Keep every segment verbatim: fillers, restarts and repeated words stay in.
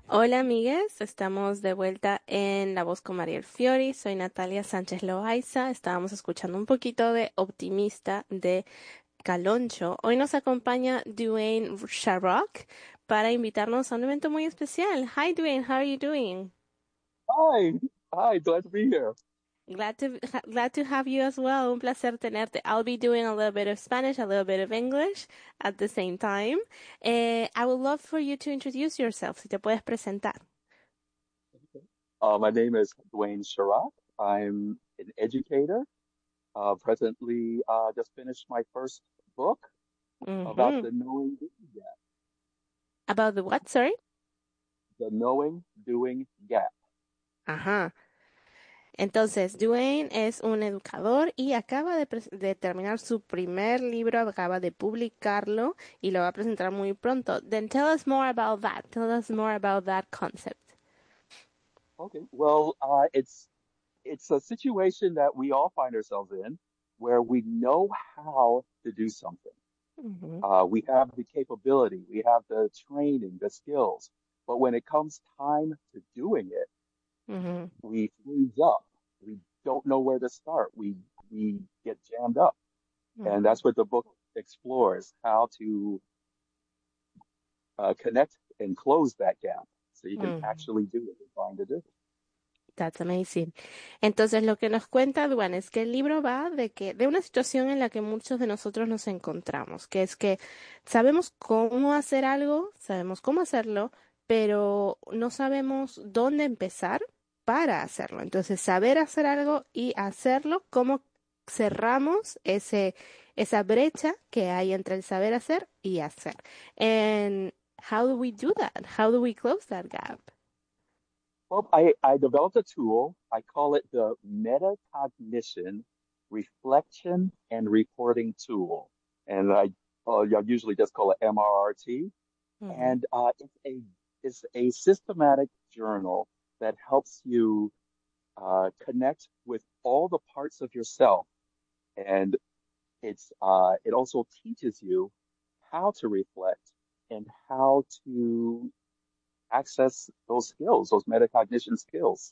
Hola amigues, estamos de vuelta en La Voz con Mariel Fiori. Soy Natalia Sánchez Loaiza. Estábamos escuchando un poquito de Optimista de Caloncho. Hoy nos acompaña Dwayne Sharrock para invitarnos a un evento muy especial. Hi Dwayne, how are you doing? Hi, hi, glad to be here. Glad to ha- glad to have you as well. Un placer tenerte. I'll be doing a little bit of Spanish, a little bit of English at the same time. Eh, I would love for you to introduce yourself. Si te puedes presentar. Uh, my name is Dwayne Sharrock. I'm an educator. Uh, presently, uh, just finished my first book about Mhm. the knowing doing gap. About the what? Sorry. The knowing doing gap. Ajá. Entonces, Dwayne es un educador y acaba de, pres- de terminar su primer libro, acaba de publicarlo y lo va a presentar muy pronto. Then tell us more about that. Tell us more about that concept. Okay, well, uh, it's it's a situation that we all find ourselves in where we know how to do something. Ujú, Uh, we have the capability, we have the training, the skills, but when it comes time to doing it, ujú, we freeze up. We don't know where to start. We we get jammed up. And ujú, that's what the book explores, how to uh, connect and close that gap so you can ujú. actually do what you're trying to do. That's amazing. Entonces, lo que nos cuenta Duan es que el libro va de que, de una situación en la que muchos de nosotros nos encontramos, que es que sabemos cómo hacer algo, sabemos cómo hacerlo, pero no sabemos dónde empezar para hacerlo. Entonces, saber hacer algo y hacerlo, cómo cerramos ese, esa brecha que hay entre el saber hacer y hacer. And how do we do that? How do we close that gap? Well, I, I developed a tool. I call it the Metacognition Reflection and Reporting Tool. And I, uh, I usually just call it M R R T. Ujú, And uh, it's a it's a systematic journal that helps you uh, connect with all the parts of yourself. And it's uh, it also teaches you how to reflect and how to access those skills, those metacognition skills.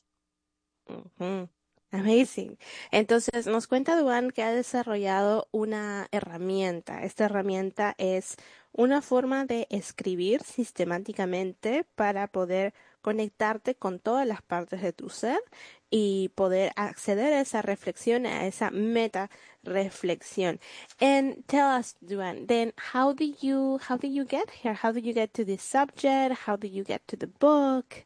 ujú. Amazing. Entonces, nos cuenta Duan que ha desarrollado una herramienta. Esta herramienta es una forma de escribir sistemáticamente para poder conectarte con todas las partes de tu ser y poder acceder a esa reflexión, a esa meta reflexión. And tell us, Duan, then how did you how did you get here? How did you get to this subject? How did you get to the book?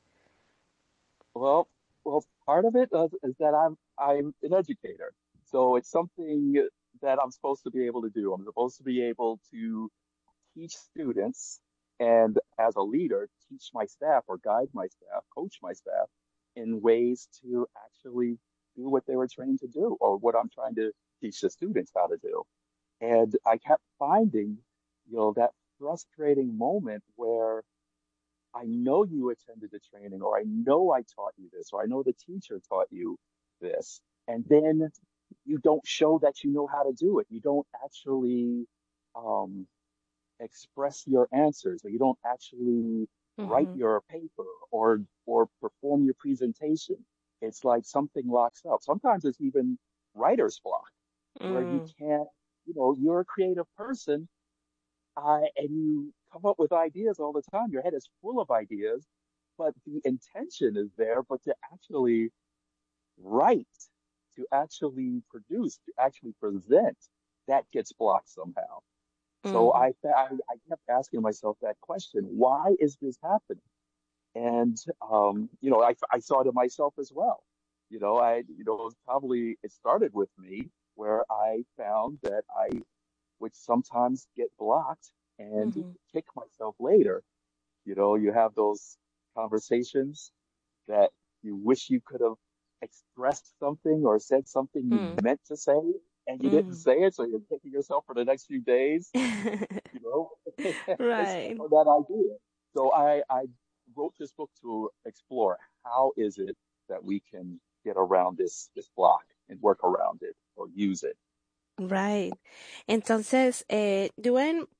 Well, well, part of it is, is that I'm I'm an educator, so it's something that I'm supposed to be able to do. I'm supposed to be able to teach students and as a leader, teach my staff or guide my staff, coach my staff in ways to actually do what they were trained to do or what I'm trying to teach the students how to do. And I kept finding, you know, that frustrating moment where I know you attended the training, or I know I taught you this, or I know the teacher taught you this, and then you don't show that you know how to do it. You don't actually um, express your answers, or you don't actually write Ujú, your paper or or perform your presentation. It's like something locks up. Sometimes it's even writer's block, where you mm, can't, you know, you're a creative person, uh, and you come up with ideas all the time. Your head is full of ideas, but the intention is there. But to actually write, to actually produce, to actually present, that gets blocked somehow. So mm. I, I, I kept asking myself that question: why is this happening? And um, you know, I, I saw it in myself as well. You know, I, you know, it was probably it started with me where I found that I would sometimes get blocked and Mhm, kick myself later. You know, you have those conversations that you wish you could have expressed something or said something you mm, meant to say and you didn't mhm. say it, so you're kicking yourself for the next few days, you know, it's Right. that idea. So I, I wrote this book to explore how is it that we can get around this this block and work around it or use it. Right. Entonces, eh, Duen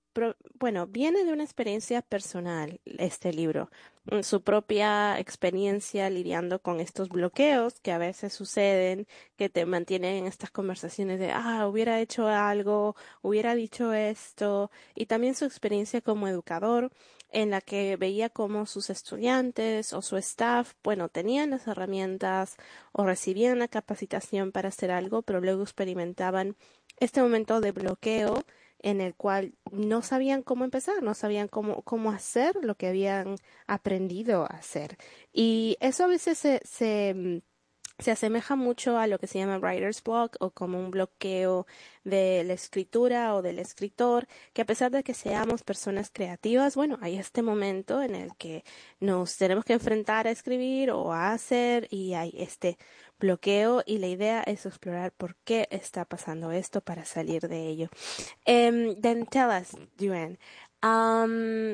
pro- bueno, viene de una experiencia personal este libro, mm, su propia experiencia lidiando con estos bloqueos que a veces suceden, que te mantienen en estas conversaciones de, ah, hubiera hecho algo, hubiera dicho esto, y también su experiencia como educador en la que veía cómo sus estudiantes o su staff, bueno, tenían las herramientas o recibían la capacitación para hacer algo, pero luego experimentaban este momento de bloqueo en el cual no sabían cómo empezar, no sabían cómo, cómo hacer lo que habían aprendido a hacer. Y eso a veces se, se, mm, se asemeja mucho a lo que se llama writer's block o como un bloqueo de la escritura o del escritor, que a pesar de que seamos personas creativas, bueno, hay este momento en el que nos tenemos que enfrentar a escribir o a hacer y hay este bloqueo y la idea es explorar por qué está pasando esto para salir de ello. Um, then tell us, Duane, um,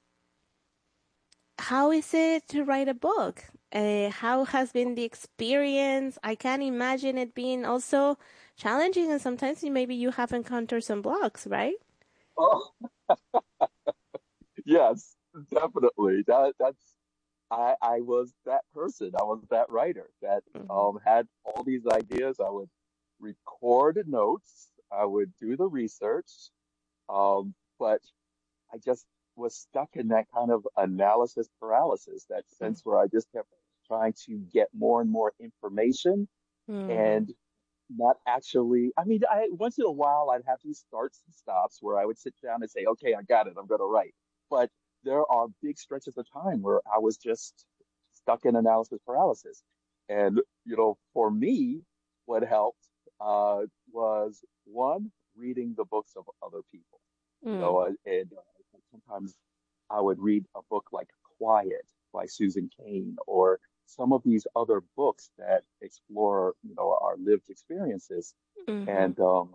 how is it to write a book? Uh, how has been the experience? I can imagine it being also challenging, and sometimes maybe you have encountered some blocks, right? Oh, yes, definitely. That that's I I was that person. I was that writer that Mm-hmm. um had all these ideas. I would record notes. I would do the research. Um, but I just was stuck in that kind of analysis paralysis, that sense where I just kept trying to get more and more information Mm-hmm. and not actually, I mean, I once in a while I'd have these starts and stops where I would sit down and say, okay, I got it, I'm gonna write. But there are big stretches of time where I was just stuck in analysis paralysis. And, you know, for me, what helped uh, was one, reading the books of other people. You know, uh, and uh, sometimes I would read a book like Quiet by Susan Cain or some of these other books that explore, you know, our lived experiences. Mm-hmm. And um,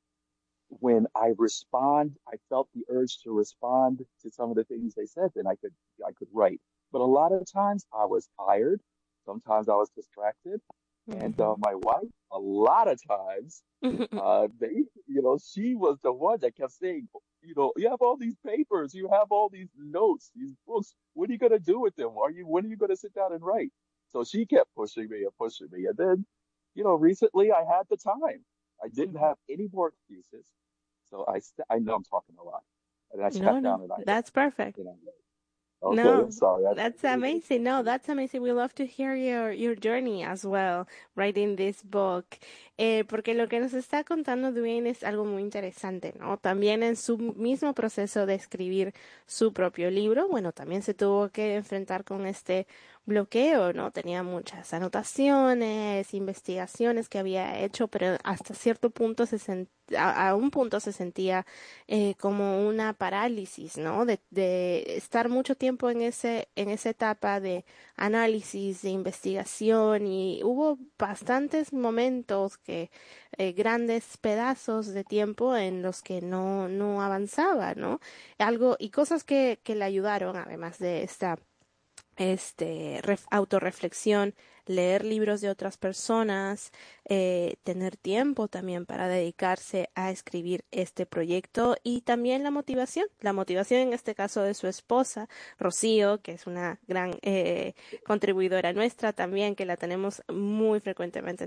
when I respond, I felt the urge to respond to some of the things they said, then I could I could write. But a lot of times I was tired. Sometimes I was distracted. And uh, Mm-hmm. my wife, a lot of times, Mm-hmm. uh, they, you know, she was the one that kept saying, you know, you have all these papers, you have all these notes, these books. What are you gonna do with them? Are you when are you gonna sit down and write? So she kept pushing me and pushing me. And then, you know, recently I had the time. I didn't have any more excuses. So I st I know I'm talking a lot. And I No, sat no, down and I that's perfect. and I okay, I'm No, sorry. I, I that's really gotta amazing. stop No, here. that's amazing. We love to hear your, your journey as well, writing this book. Eh, porque lo que nos está contando Dwayne es algo muy interesante, ¿no? También en su mismo proceso de escribir su propio libro, bueno, también se tuvo que enfrentar con este bloqueo, ¿no? Tenía muchas anotaciones, investigaciones que había hecho, pero hasta cierto punto se sent- a, a un punto se sentía eh, como una parálisis, ¿no? De, de estar mucho tiempo en ese, en esa etapa de análisis, de investigación y hubo bastantes momentos que, eh, grandes pedazos de tiempo en los que no, no avanzaba, ¿no? Algo, y cosas que, que le ayudaron, además de esta este, ref- autorreflexión, leer libros de otras personas, eh, tener tiempo también para dedicarse a escribir este proyecto y también la motivación, la motivación en este caso de su esposa, Rocío, que es una gran eh, contribuidora nuestra también, que la tenemos muy frecuentemente